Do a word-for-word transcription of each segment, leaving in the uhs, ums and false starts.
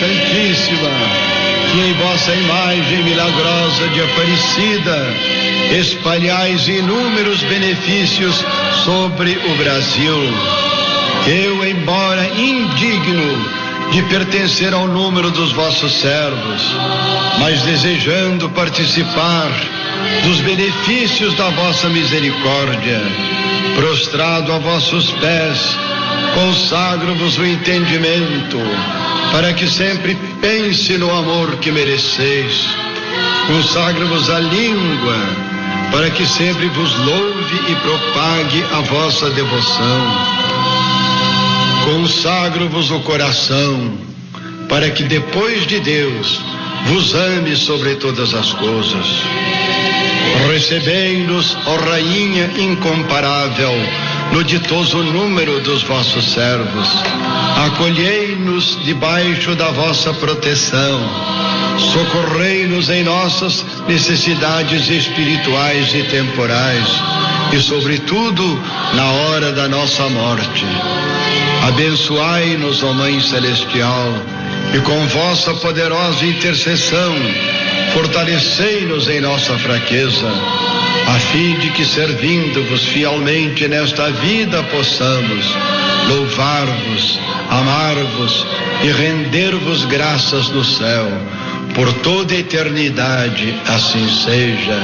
Santíssima, que em vossa imagem milagrosa de Aparecida espalhais inúmeros benefícios sobre o Brasil. Eu, embora indigno de pertencer ao número dos vossos servos, mas desejando participar dos benefícios da vossa misericórdia, prostrado a vossos pés, consagro-vos o entendimento, para que sempre pense no amor que mereceis. Consagro-vos a língua, para que sempre vos louve e propague a vossa devoção. Consagro-vos o coração, para que depois de Deus vos ame sobre todas as coisas. Recebei-nos, ó Rainha incomparável, no ditoso número dos vossos servos. Acolhei-nos debaixo da vossa proteção. Socorrei-nos em nossas necessidades espirituais e temporais, e sobretudo na hora da nossa morte. Abençoai-nos, ó Mãe Celestial, e com vossa poderosa intercessão fortalecei-nos em nossa fraqueza, a fim de que, servindo-vos fielmente nesta vida, possamos louvar-vos, amar-vos e render-vos graças no céu, por toda a eternidade. Assim seja.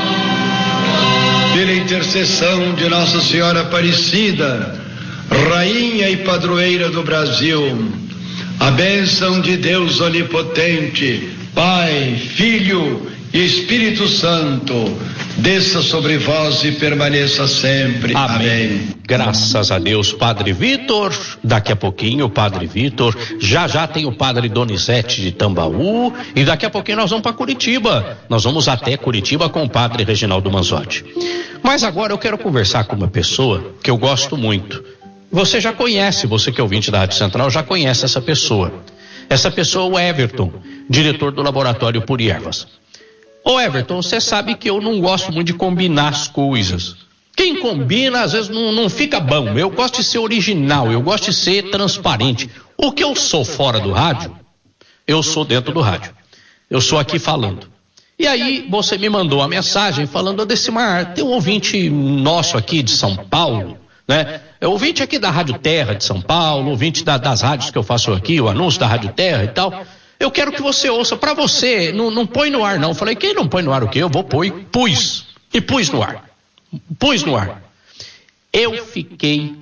Pela intercessão de Nossa Senhora Aparecida, Rainha e Padroeira do Brasil, a bênção de Deus Onipotente, Pai, Filho e Espírito Santo, desça sobre vós e permaneça sempre. Amém. Amém. Graças a Deus, Padre Vitor. Daqui a pouquinho o Padre Vitor, já já tem o Padre Donizete de Tambaú, e daqui a pouquinho nós vamos para Curitiba. Nós vamos até Curitiba com o Padre Reginaldo Manzotti. Mas agora eu quero conversar com uma pessoa que eu gosto muito. Você já conhece, você que é ouvinte da Rádio Central, já conhece essa pessoa. Essa pessoa é o Everton, diretor do Laboratório Puri Ervas. Ô Everton, você sabe que eu não gosto muito de combinar as coisas. Quem combina, às vezes, não, não fica bom. Eu gosto de ser original, eu gosto de ser transparente. O que eu sou fora do rádio, eu sou dentro do rádio. Eu sou aqui falando. E aí, você me mandou uma mensagem falando, Decimar, tem um ouvinte nosso aqui de São Paulo, né? É ouvinte aqui da Rádio Terra de São Paulo, ouvinte da, das rádios que eu faço aqui, o anúncio da Rádio Terra e tal. Eu quero que você ouça, pra você, não, não põe no ar não. Eu falei, quem não põe no ar o quê? Eu vou pôr, pus, e pus no ar. Pus no ar. Eu fiquei,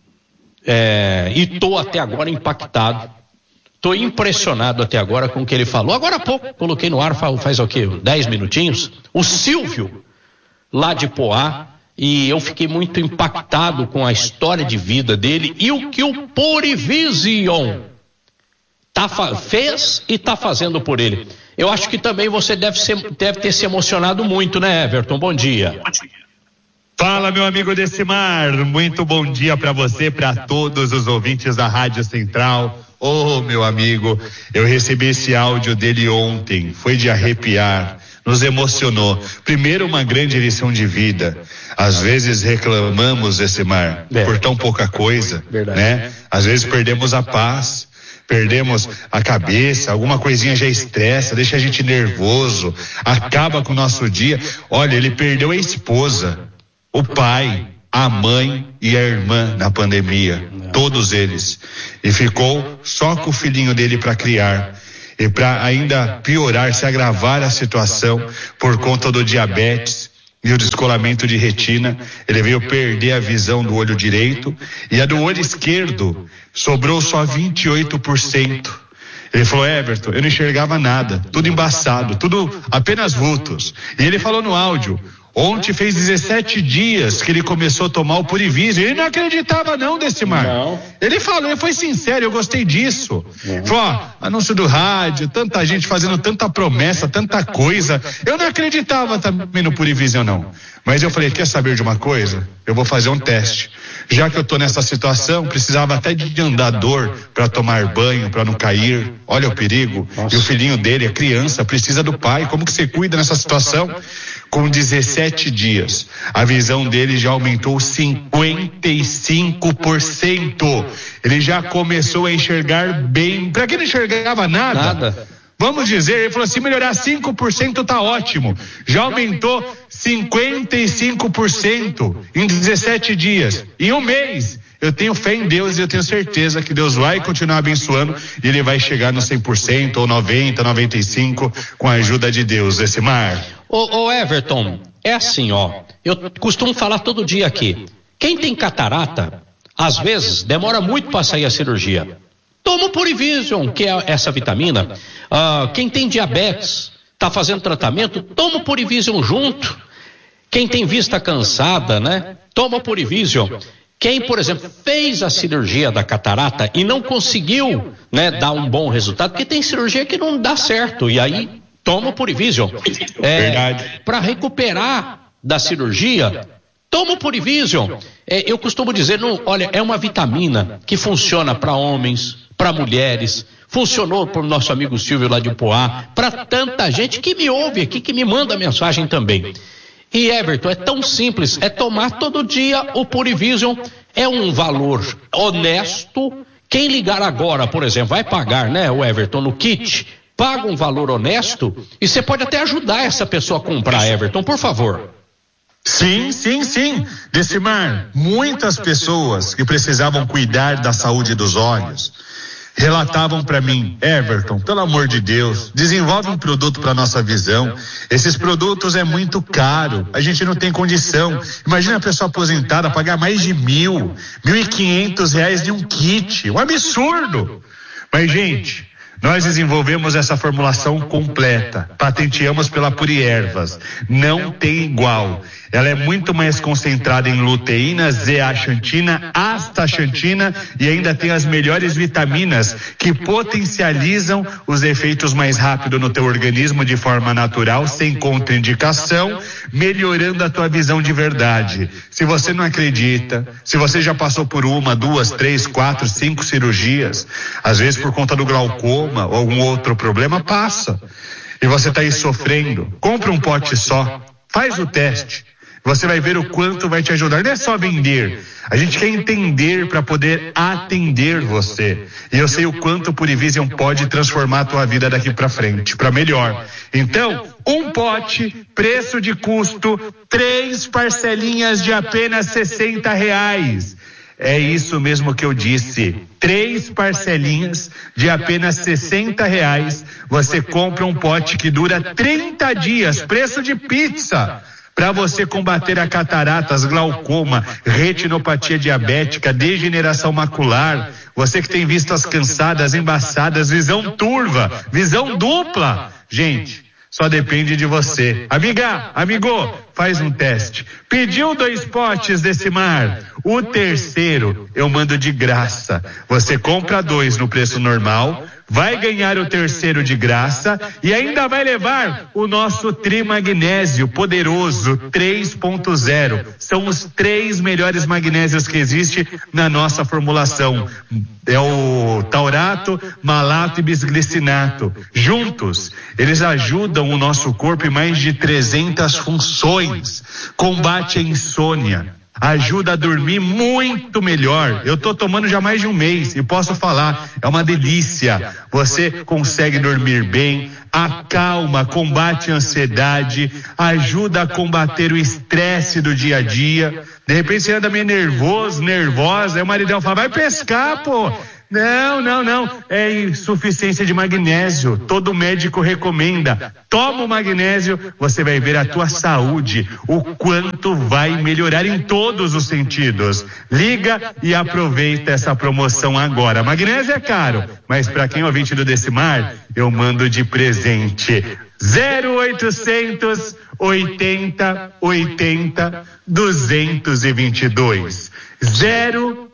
é, e tô até agora impactado, tô impressionado até agora com o que ele falou. Agora há pouco, coloquei no ar, faz, faz o quê? Dez minutinhos. O Silvio, lá de Poá, e eu fiquei muito impactado com a história de vida dele e o que o Purivision tá, fez e está fazendo por ele. Eu acho que também você deve, ser, deve ter se emocionado muito, né, Everton? Bom dia. Fala, meu amigo Decimar, muito bom dia para você, para todos os ouvintes da Rádio Central. Ô, oh, meu amigo, eu recebi esse áudio dele ontem, foi de arrepiar, nos emocionou. Primeiro, uma grande lição de vida. Às vezes reclamamos, Decimar, é. por tão pouca coisa, Verdade. né? Às vezes perdemos a paz, perdemos a cabeça, alguma coisinha já estressa, deixa a gente nervoso, acaba com o nosso dia. Olha, ele perdeu a esposa, o pai, a mãe e a irmã na pandemia, todos eles, e ficou só com o filhinho dele para criar. E para ainda piorar, se agravar a situação por conta do diabetes e o descolamento de retina, ele veio perder a visão do olho direito e a do olho esquerdo sobrou só vinte e oito por cento. Ele falou, Everton, eu não enxergava nada, tudo embaçado, tudo apenas vultos. E ele falou no áudio, ontem fez dezessete dias que ele começou a tomar o Purivision. Ele não acreditava não, Decimar. Não. Ele falou, ele foi sincero, eu gostei disso. Não. Falou, ó, anúncio do rádio, tanta gente fazendo tanta promessa, tanta coisa. Eu não acreditava também no Purivision não. Mas eu falei, quer saber de uma coisa? Eu vou fazer um teste. Já que eu tô nessa situação, precisava até de andador para tomar banho, para não cair. Olha o perigo. Nossa. E o filhinho dele, a criança, precisa do pai. Como que você cuida nessa situação? com dezessete dias, a visão dele já aumentou cinquenta e cinco por cento. Ele já começou a enxergar bem. Para quem não enxergava nada, Nada. Vamos dizer, ele falou assim, melhorar cinco por cento tá ótimo. Já aumentou cinquenta e cinco por cento em dezessete dias. Em um mês, eu tenho fé em Deus e eu tenho certeza que Deus vai continuar abençoando e ele vai chegar no cem por cento ou noventa por cento, noventa e cinco por cento com a ajuda de Deus, Decimar. Ô, ô Everton, é assim, ó, eu costumo falar todo dia aqui, quem tem catarata, às vezes, demora muito para sair a cirurgia. Toma o Purivision, que é essa vitamina. Ah, quem tem diabetes, está fazendo tratamento, toma o Purivision junto. Quem tem vista cansada, né? Toma o Purivision. Quem, por exemplo, fez a cirurgia da catarata e não conseguiu, né, dar um bom resultado, porque tem cirurgia que não dá certo, e aí toma o Purivision. É, Verdade. Para recuperar da cirurgia, toma o Purivision. É, eu costumo dizer, não, olha, é uma vitamina que funciona para homens, para mulheres, funcionou para o nosso amigo Silvio lá de Poá, para tanta gente que me ouve aqui, que me manda mensagem também. E Everton, é tão simples, é tomar todo dia o Purivision, é um valor honesto. Quem ligar agora, por exemplo, vai pagar, né, o Everton, no kit, paga um valor honesto e você pode até ajudar essa pessoa a comprar, Everton, por favor. Sim, sim, sim. Decimar, muitas pessoas que precisavam cuidar da saúde dos olhos relatavam para mim, Everton, pelo amor de Deus, desenvolve um produto para nossa visão. Esses produtos é muito caro, a gente não tem condição. Imagina a pessoa aposentada pagar mais de mil, mil e quinhentos reais de um kit, um absurdo. Mas, gente, nós desenvolvemos essa formulação completa, patenteamos pela Puriervas, não tem igual. Ela é muito mais concentrada em luteína, zeaxantina, astaxantina e ainda tem as melhores vitaminas que potencializam os efeitos mais rápido no teu organismo de forma natural, sem contraindicação, melhorando a tua visão de verdade. Se você não acredita, se você já passou por uma, duas, três, quatro, cinco cirurgias, às vezes por conta do glaucoma ou algum outro problema, passa. E você está aí sofrendo, compra um pote só, faz o teste. Você vai ver o quanto vai te ajudar. Não é só vender. A gente quer entender para poder atender você. E eu sei o quanto o Purivision pode transformar a tua vida daqui para frente, para melhor. Então, um pote, preço de custo, três parcelinhas de apenas sessenta reais. É isso mesmo que eu disse. Três parcelinhas de apenas sessenta reais. Você compra um pote que dura trinta dias, preço de pizza. Para você combater a cataratas, glaucoma, retinopatia diabética, degeneração macular, você que tem vistas cansadas, embaçadas, visão turva, visão dupla. Gente, só depende de você. Amiga, amigo, faz um teste. Pediu dois potes Decimar. O terceiro eu mando de graça. Você compra dois no preço normal, vai ganhar o terceiro de graça e ainda vai levar o nosso Trimagnésio poderoso três ponto zero. São os três melhores magnésios que existe na nossa formulação. É o taurato, malato e bisglicinato. Juntos, eles ajudam o nosso corpo em mais de trezentas funções. Combate a insônia, ajuda a dormir muito melhor. Eu tô tomando já mais de um mês e posso falar, é uma delícia. Você consegue dormir bem, acalma, combate a ansiedade, ajuda a combater o estresse do dia a dia. De repente você anda meio nervoso, nervosa, aí o maridão fala, vai pescar, pô. Não, não, não, é insuficiência de magnésio, todo médico recomenda. Toma o magnésio, você vai ver a tua saúde, o quanto vai melhorar em todos os sentidos. Liga e aproveita essa promoção agora. Magnésio é caro, mas para quem é ouvinte do Decimar, eu mando de presente. zero oitocentos oitenta oitenta duzentos e vinte e dois. zero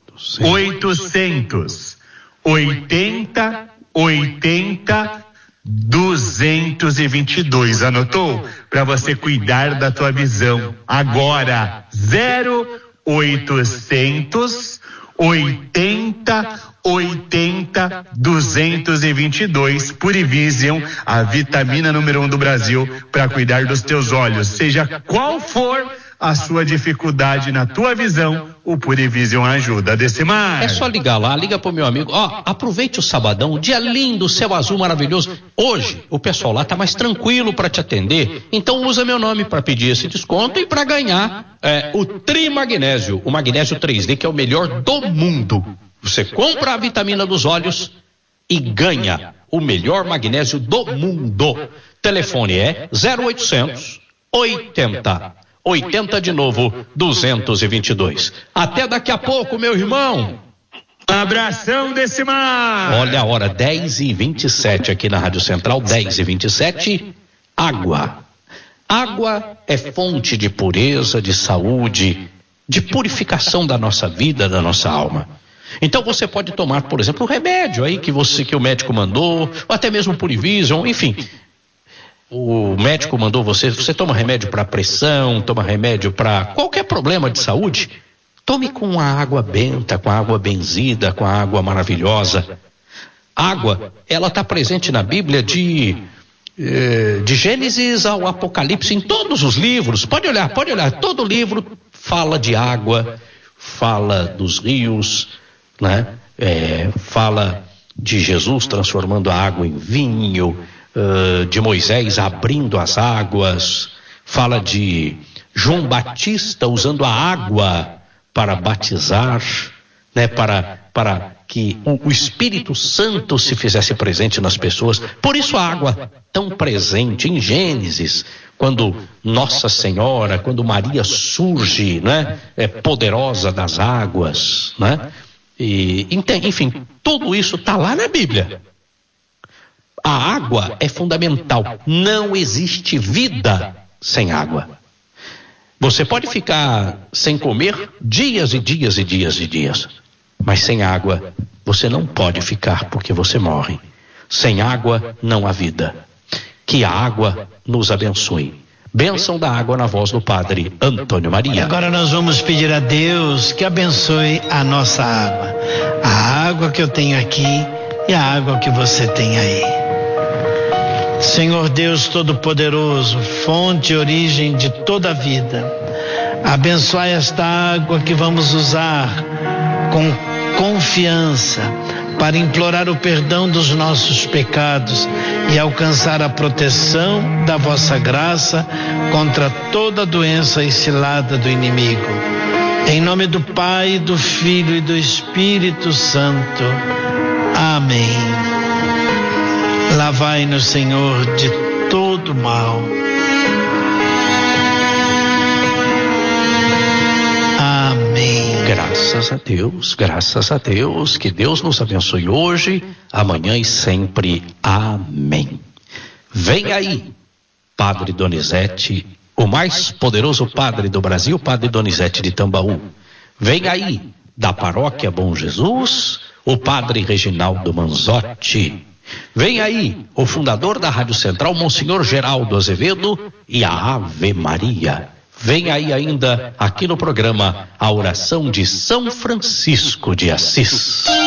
oitocentos oitenta oitenta duzentos e vinte e dois. Anotou? Para você cuidar da tua visão. Agora, zero oitocentos oitenta oitenta, duzentos e vinte e dois. Purivision, a vitamina número um do Brasil para cuidar dos teus olhos. Seja qual for a sua dificuldade na tua visão, o Purivision ajuda. Decimar. É só ligar lá, liga pro meu amigo. Ó, aproveite o sabadão, dia lindo, céu azul maravilhoso. Hoje, o pessoal lá tá mais tranquilo para te atender. Então usa meu nome para pedir esse desconto e para ganhar é, o Trimagnésio, o Magnésio três D, que é o melhor do mundo. Você compra a vitamina dos olhos e ganha o melhor magnésio do mundo. Telefone é zero oitocentos, oitenta, oitenta de novo, duzentos e vinte e dois. Até daqui a pouco, meu irmão. Abração, Decimar. Olha a hora, dez e vinte e sete aqui na Rádio Central, dez e vinte e sete. Água. Água é fonte de pureza, de saúde, de purificação da nossa vida, da nossa alma. Então você pode tomar, por exemplo, o remédio aí que você que o médico mandou, ou até mesmo Purivision, enfim. O médico mandou você, você toma remédio para pressão, toma remédio para qualquer problema de saúde, tome com a água benta, com a água benzida, com a água maravilhosa. Água, ela está presente na Bíblia de, eh, de Gênesis ao Apocalipse, em todos os livros. Pode olhar, pode olhar, todo livro fala de água, fala dos rios, né? É, fala de Jesus transformando a água em vinho, uh, de Moisés abrindo as águas, fala de João Batista usando a água para batizar, né? para, para que o, o Espírito Santo se fizesse presente nas pessoas. Por isso a água tão presente em Gênesis, quando Nossa Senhora, quando Maria surge, né? É poderosa das águas, né? E, enfim, tudo isso está lá na Bíblia. A água é fundamental. Não existe vida sem água. Você pode ficar sem comer dias e dias e dias e dias, mas sem água você não pode ficar, porque você morre. Sem água não há vida. Que a água nos abençoe. Bênção da água na voz do Padre Antônio Maria. Agora nós vamos pedir a Deus que abençoe a nossa água. A água que eu tenho aqui e a água que você tem aí. Senhor Deus Todo-Poderoso, fonte e origem de toda a vida, abençoai esta água que vamos usar com confiança para implorar o perdão dos nossos pecados e alcançar a proteção da vossa graça contra toda doença e cilada do inimigo. Em nome do Pai, do Filho e do Espírito Santo. Amém. Lavai-nos, Senhor, de todo mal. Amém. Graças a Deus, graças a Deus, que Deus nos abençoe hoje, amanhã e sempre. Amém. Vem aí, Padre Donizete, o mais poderoso padre do Brasil, Padre Donizete de Tambaú. Vem aí, da Paróquia Bom Jesus, o Padre Reginaldo Manzotti. Vem aí, o fundador da Rádio Central, Monsenhor Geraldo Azevedo, e a Ave Maria. Vem aí ainda, aqui no programa, a oração de São Francisco de Assis.